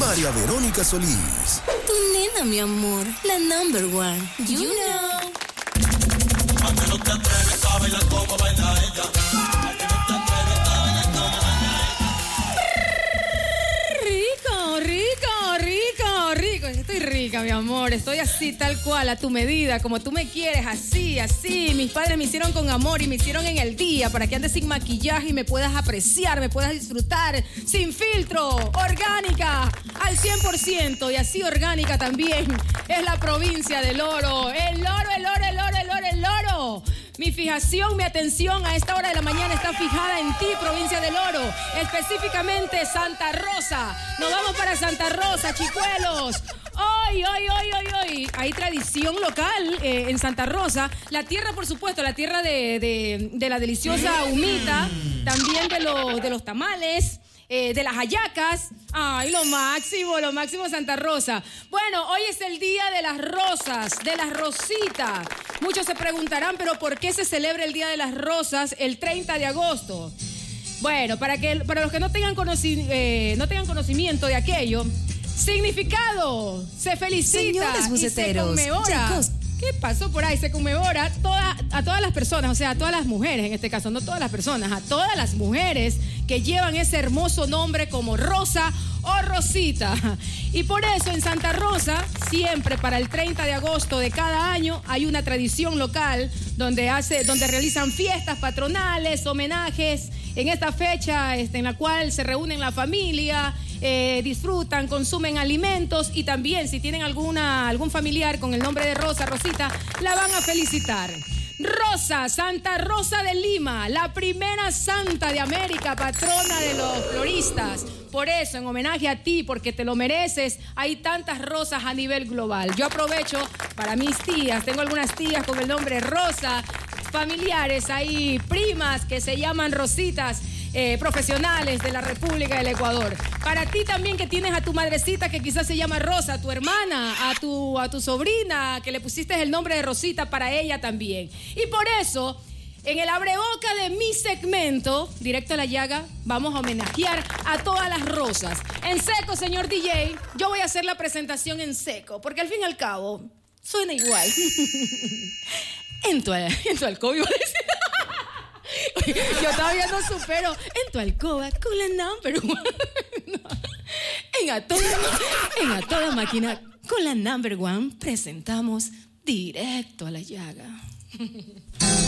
María Verónica Solís. Tu nena, mi amor, la number one. You know. Aunque no te atreves a bailar como baila ella. Aunque no te atreves a bailar como baila ella. Rico. Estoy rica, mi amor. Estoy así, tal cual, a tu medida, como tú me quieres, así. Mis padres me hicieron con amor y me hicieron en el día para que andes sin maquillaje y me puedas apreciar, me puedas disfrutar, sin filtro, orgánica, al 100%. Y así orgánica también es la provincia del oro. El oro. Mi fijación, mi atención a esta hora de la mañana está fijada en ti, provincia del Oro, específicamente Santa Rosa. Nos vamos para Santa Rosa, chicuelos. Hoy. Hay tradición local en Santa Rosa. La tierra, por supuesto, la tierra de la deliciosa humita, también de los tamales. De las hallacas. Ay, lo máximo Santa Rosa. Bueno, hoy es el día de las rosas, de las rositas. Muchos se preguntarán, pero ¿por qué se celebra el Día de las Rosas el 30 de agosto? Bueno, para los que no tengan conocimiento de aquello, significado, se felicita. Señores buceteros, y se conmemora. chicos, ¿qué pasó por ahí? Se conmemora a todas las personas, o sea, a todas las mujeres en este caso, no todas las personas, a todas las mujeres que llevan ese hermoso nombre como Rosa o Rosita. Y por eso en Santa Rosa, siempre para el 30 de agosto de cada año, hay una tradición local donde realizan fiestas patronales, homenajes en esta fecha en la cual se reúnen la familia, disfrutan, consumen alimentos y también si tienen algún familiar con el nombre de Rosa, Rosita, la van a felicitar. Rosa, Santa Rosa de Lima, la primera santa de América, patrona de los floristas. Por eso, en homenaje a ti, porque te lo mereces, hay tantas rosas a nivel global. Yo aprovecho para mis tías, tengo algunas tías con el nombre Rosa, familiares, hay primas que se llaman Rositas, profesionales de la República del Ecuador. Para ti también que tienes a tu madrecita que quizás se llama Rosa, a tu hermana, a tu sobrina que le pusiste el nombre de Rosita, para ella también. Y por eso, en el abreboca de mi segmento, Directo a la Llaga, vamos a homenajear a todas las rosas. En seco, señor DJ, yo voy a hacer la presentación en seco, porque al fin y al cabo, suena igual. En tu alcoba, iba a decir. Yo todavía no supero. En tu alcoba con la number one. En a toda máquina con la number one presentamos Directo a la Llaga.